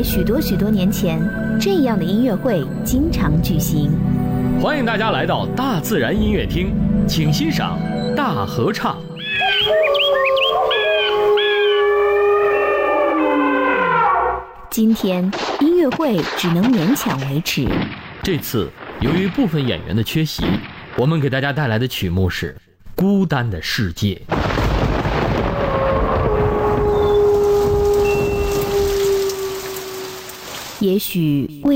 在许多年前，这样的音乐会经常举行。 欢迎大家来到大自然音乐厅，请欣赏大合唱。 今天音乐会只能勉强维持。 这次由于部分演员的缺席，我们给大家带来的曲目是《孤单的世界》。 也许